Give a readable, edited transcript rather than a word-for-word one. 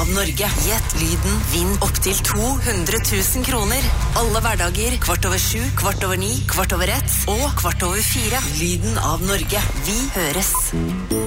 av Norge. Gjett lyden, vinn opp til 200 000 kroner. Alle hverdager, 7:15, 8:15, 9:15 og 4:15. Lyden av Norge. Vi høres.